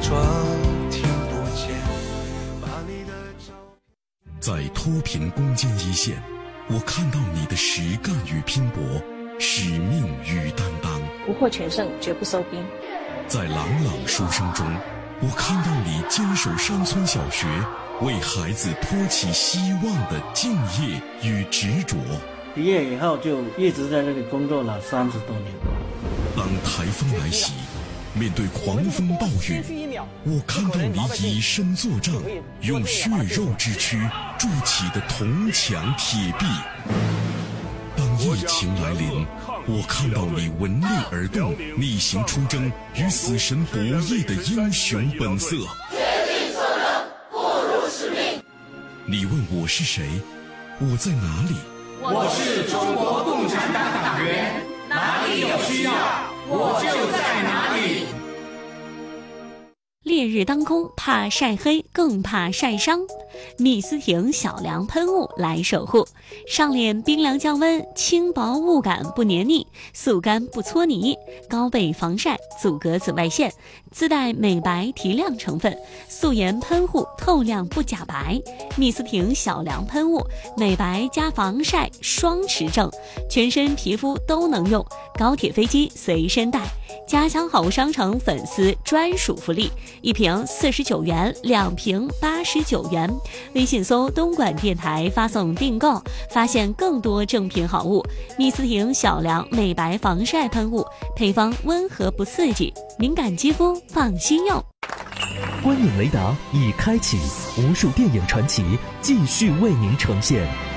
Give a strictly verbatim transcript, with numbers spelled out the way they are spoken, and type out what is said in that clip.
装听不见，把你的照片。 在脱贫攻坚一线，我看到你的实干与拼搏，使命与担当。 不获全胜，绝不收兵。 在朗朗书声中，我看到你坚守山村小学，为孩子托起希望的敬业与执着。 毕业以后就一直在这里工作了三十多年。 当台风来袭，面对狂风暴雨，我看到你以身作仗，用血肉之躯筑起的铜墙铁壁。当疫情来临，我看到你闻令而动，逆行出征，与死神博弈的英雄本色。 竭尽所能，不辱使命。 你问我是谁？我在哪里？ 我是中国共产党党员，哪里有需要，我就在哪里。 烈日当空，怕晒黑，更怕晒伤。蜜思婷小凉喷雾来守护，上脸冰凉降温，轻薄雾感不黏腻，速干不搓泥，高倍防晒，阻隔紫外线，自带美白提亮成分，素颜喷雾透亮不假白。蜜思婷小凉喷雾，美白加防晒双持正，全身皮肤都能用，高铁飞机随身带。家乡好物商城粉丝专属福利，一瓶四十九元，两瓶八十九元。微信搜东莞电台发送订购，发现更多正品好物。蜜思婷小凉美白防晒喷雾，配方温和不刺激，敏感肌肤放心用。 观影雷达已开启，无数电影传奇继续为您呈现。